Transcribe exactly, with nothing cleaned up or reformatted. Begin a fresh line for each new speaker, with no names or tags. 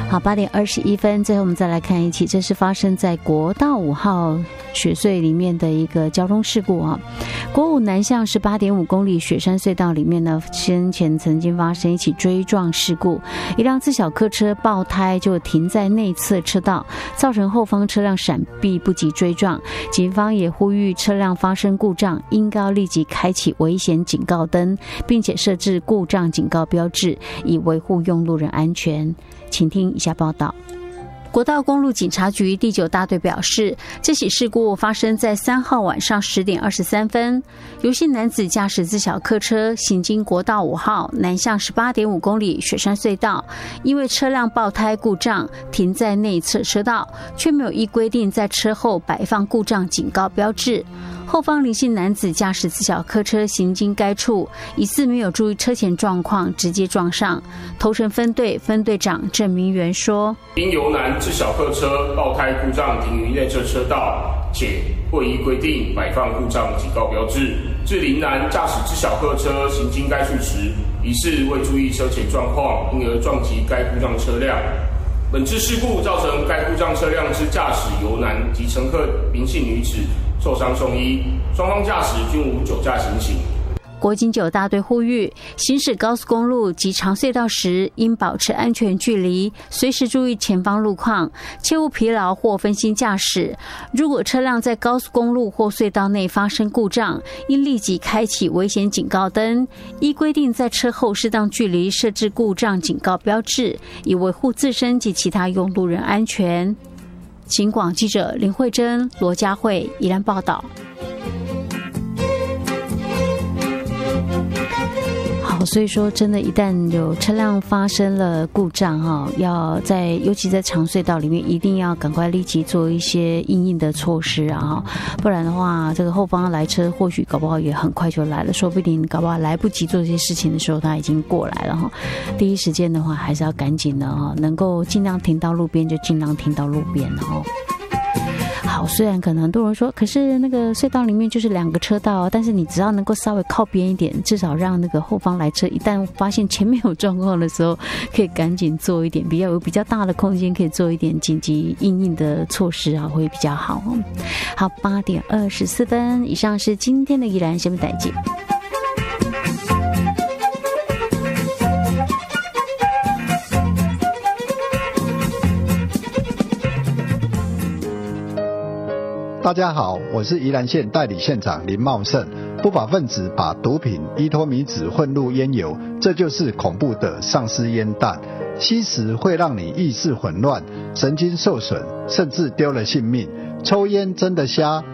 好，八点二十一分，最后我们再来看一起，这是发生在国道五号雪隧里面的一个交通事故啊。国五南向十八点五公里雪山隧道里面呢，先前曾经发生一起追撞事故，一辆自小客车爆胎就停在内侧车道，造成后方车辆闪避不及追撞。警方也呼吁车辆发生故障，应该立即开启危险警告灯，并且设置故障警告标志，以维护用路人安全。请听以下报道。国道公路警察局第九大队表示，这起事故发生在三号晚上十点二十三分，尤姓男子驾驶自小客车行经国道五号南向十八点五公里雪山隧道，因为车辆爆胎故障停在内侧车道，却没有依规定在车后摆放故障警告标志。后方林姓男子驾驶自小客车行经该处，疑似没有注意车前状况，直接撞上。头城分队分队长郑明元说：
因由南自小客车爆胎故障停于内侧车道，且未依规定摆放故障警告标志，至林南驾驶自小客车行经该处时，疑似未注意车前状况，因而撞击该故障车辆。本次事故造成该故障车辆之驾驶由南及乘客林姓女子受伤送医，双方驾驶均无酒驾行刑。
国警九大队呼吁，行驶高速公路及长隧道时，应保持安全距离，随时注意前方路况，切勿疲劳或分心驾驶。如果车辆在高速公路或隧道内发生故障，应立即开启危险警告灯，依规定在车后适当距离设置故障警告标志，以维护自身及其他用路人安全。警广记者林慧珍、罗佳慧宜兰报道。好，所以说真的一旦有车辆发生了故障哈，要在尤其在长隧道里面，一定要赶快立即做一些因应的措施啊，不然的话，这个后方来车或许搞不好也很快就来了，说不定搞不好来不及做这些事情的时候，他已经过来了哈。第一时间的话，还是要赶紧的哈，能够尽量停到路边就尽量停到路边哈。好，虽然可能很多人说，可是那个隧道里面就是两个车道，但是你只要能够稍微靠边一点，至少让那个后方来车一旦发现前面有状况的时候，可以赶紧做一点，比较有比较大的空间，可以做一点紧急因应的措施啊，会比较好。好，八点二十四分，以上是今天的宜兰新闻台记。
大家好，我是宜兰县代理县长林茂盛。不法分子把毒品依托米脂混入烟油，这就是恐怖的丧尸烟弹。吸食会让你意识混乱、神经受损，甚至丢了性命。抽烟真的瞎，